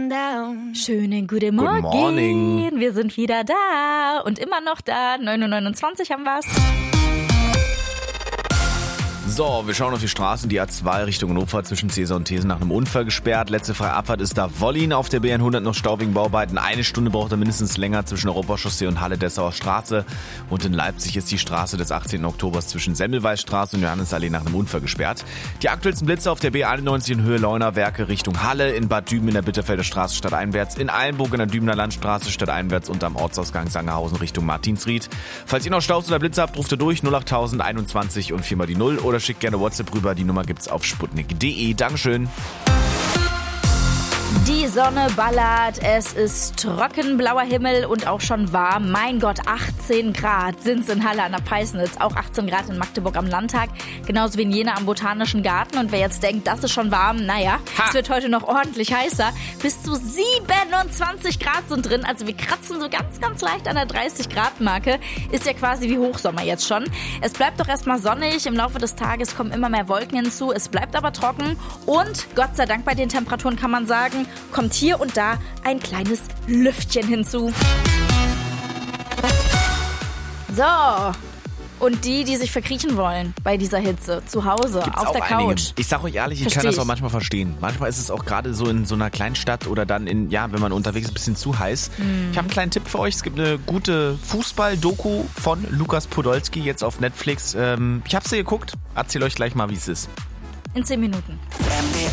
Schönen guten Morgen. Good morning. Wir sind wieder da und immer noch da. 9:29 haben wir's. So, wir schauen auf die Straßen. Die A2 Richtung Hannover zwischen Cäsar und Thesen nach einem Unfall gesperrt. Letzte freie Abfahrt ist da Wollin auf der BN100 noch staubigen Bauarbeiten. 1 Stunde braucht er mindestens länger zwischen Europachaussee und Halle-Dessauer Straße. Und in Leipzig ist die Straße des 18. Oktobers zwischen Semmelweisstraße und Johannesallee nach einem Unfall gesperrt. Die aktuellsten Blitze auf der B91 in Höhe Leunawerke Richtung Halle, in Bad Düben in der Bitterfelder Straße stadteinwärts, in Eilenburg in der Dübener Landstraße stadteinwärts und am Ortsausgang Sangerhausen Richtung Martinsried. Falls ihr noch Staus oder Blitze habt, ruft ihr durch 08000 21 und 4 mal die 0 oder schickt gerne WhatsApp rüber. Die Nummer gibt's auf sputnik.de. Dankeschön. Die Sonne ballert, es ist trocken, blauer Himmel und auch schon warm. Mein Gott, 18 Grad sind es in Halle an der Peisnitz, auch 18 Grad in Magdeburg am Landtag, genauso wie in Jena am Botanischen Garten. Und wer jetzt denkt, das ist schon warm, naja, es wird heute noch ordentlich heißer. Bis zu 27 Grad sind drin, also wir kratzen so ganz, ganz leicht an der 30-Grad-Marke. Ist ja quasi wie Hochsommer jetzt schon. Es bleibt doch erstmal sonnig, im Laufe des Tages kommen immer mehr Wolken hinzu, es bleibt aber trocken und Gott sei Dank bei den Temperaturen kann man sagen, kommt hier und da ein kleines Lüftchen hinzu. So, und die sich verkriechen wollen bei dieser Hitze, zu Hause, Gibt's auf auch der einige. Couch. Ich sag euch ehrlich, ich kann das auch manchmal verstehen. Manchmal ist es auch gerade so in so einer Kleinstadt oder dann wenn man unterwegs ist, ein bisschen zu heiß. Ich habe einen kleinen Tipp für euch. Es gibt eine gute Fußball-Doku von Lukas Podolski jetzt auf Netflix. Ich habe sie geguckt. Erzähl euch gleich mal, wie es ist. In 10 Minuten.